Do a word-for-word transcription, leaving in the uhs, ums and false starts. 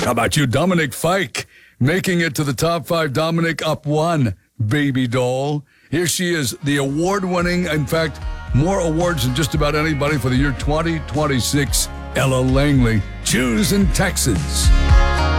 How about you, Dominic Fike, making it to the top five? Dominic, up one, baby doll. Here she is, the award-winning, in fact, more awards than just about anybody for the year twenty twenty-six, Ella Langley. Choose in Texas.